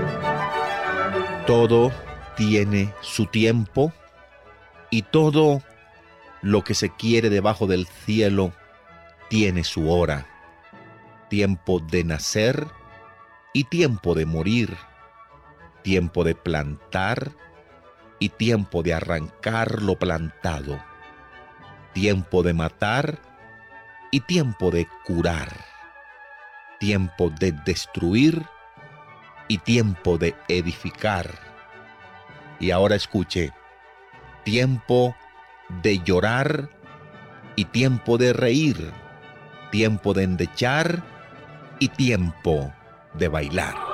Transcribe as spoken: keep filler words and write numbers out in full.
Todo tiene su tiempo y todo lo que se quiere debajo del cielo tiene su hora. Tiempo de nacer y tiempo de morir. Tiempo de plantar y tiempo de arrancar lo plantado. Tiempo de matar y tiempo de curar. Tiempo de destruir y tiempo de edificar. Y ahora escuche, tiempo de llorar y tiempo de reír, tiempo de endechar y tiempo de bailar.